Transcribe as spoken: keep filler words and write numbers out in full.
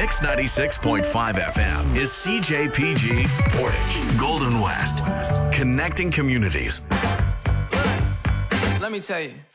Mix ninety-six point five F M is C J P G Portage, Golden West, connecting communities. Let me tell you.